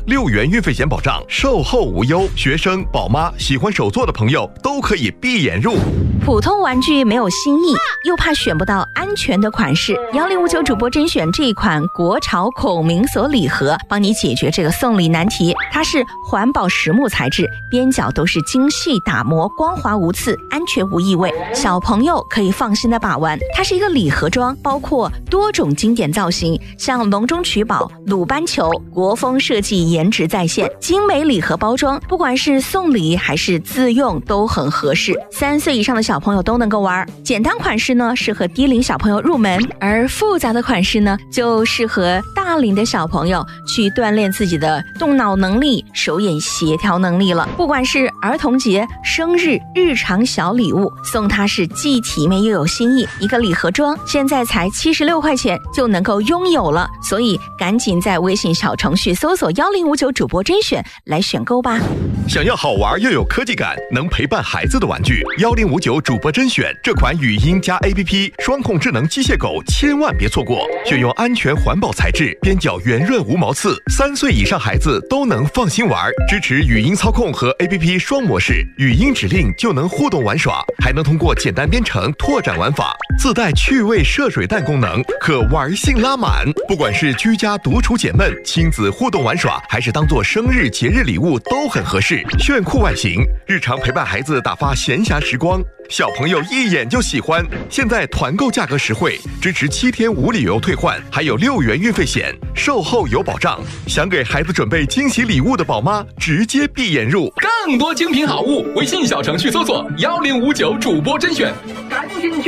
6元运费险保障，售后无忧。学生、宝妈、喜欢手作的朋友都可以闭眼入。 普通玩具没有新意，又怕选不到安全的款式，1059主播甄选这一款国潮孔明锁礼盒，帮你解决这个送礼难题。它是环保实木材质，边角都是精细打磨，光滑无刺，安全无异味，小朋友可以放心的把玩。它是一个礼盒装，包括多种经典造型，像笼中取宝、鲁班球，国风设计，颜值在线，精美礼盒包装，不管是送礼还是自用都很合适，3岁以上的小朋友都能够玩。简单款式呢适合低龄小朋友入门，而复杂的款式呢就适合大龄的小朋友去锻炼自己的动脑能力、手眼协调能力了。不管是儿童节、生日、日常小礼物，送它是既体面又有新意。一个礼盒装现在才76块钱就能够拥有了，所以赶紧在微信小程序搜索1059主播甄选来选购吧。 想要好玩又有科技感，能陪伴孩子的玩具，1059主播甄选这款语音加 APP 双控智能机械狗千万别错过。选用安全环保材质，边角圆润无毛刺，3岁以上孩子都能放心玩。支持语音操控和 APP 双模式，语音指令就能互动玩耍，还能通过简单编程拓展玩法，自带趣味射水弹功能，可玩性拉满。不管是居家独处解闷、亲子互动玩耍，还是当做生日节日礼物都很合适。炫酷外形，日常陪伴孩子打发闲暇时光，小朋友一眼就喜欢。现在团购价格实惠，支持7天无理由退换，还有6元运费险，售后有保障。想给孩子准备惊喜礼物的宝妈，直接闭眼入。 更多精品好物，微信小程序搜索1059主播甄选，感兴趣